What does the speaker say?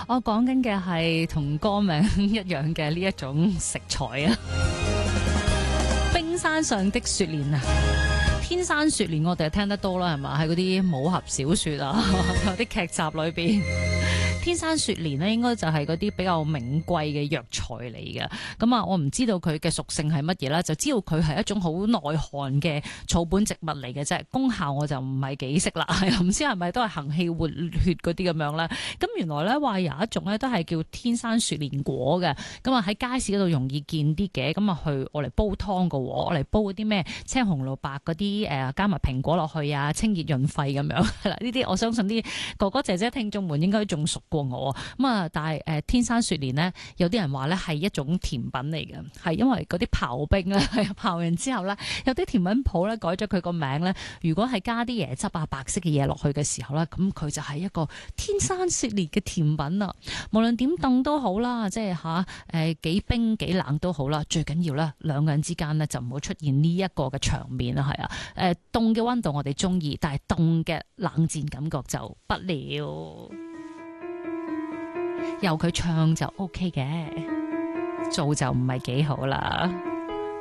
我講緊嘅係同歌名一樣嘅呢一種食材啊。冰山上的雪蓮啊，天山雪蓮我哋聽得多啦，係嘛？喺嗰啲武俠小說啊，有啲劇集裏邊。天山雪蓮咧，應該就係嗰啲比較名貴嘅藥材嚟嘅。咁啊，我唔知道佢嘅屬性係乜嘢啦，就知道佢係一種好耐寒嘅草本植物嚟嘅啫。功效我就唔係幾識啦，唔知係咪都係行氣活血嗰啲咁樣啦。咁原來咧話有一種咧都係叫天山雪蓮果嘅，咁啊喺街市嗰度容易見啲嘅，咁啊去我嚟煲湯嘅，我嚟煲嗰啲咩青紅蘿蔔嗰啲加埋蘋果落去啊，清熱潤肺咁樣。係啦，呢啲我相信啲哥哥姐姐聽眾們應該仲熟過我咁啊，但係天山雪蓮呢，有啲人話咧係一種甜品嚟嘅，係因為嗰啲刨冰咧，刨完之後咧，有啲甜品鋪咧改咗佢個名咧，如果係加啲椰汁啊、白色嘅嘢落去嘅時候咧，咁佢就係一個天山雪蓮嘅甜品啦。無論點凍都好啦，即係幾冰幾冷都好啦，最緊要咧兩個人之間呢，就唔好出現呢一個嘅場面啦，係啊，凍嘅溫度我哋中意，但係凍嘅冷戰感覺就不了。由佢唱就 OK 嘅，做就唔係幾好啦。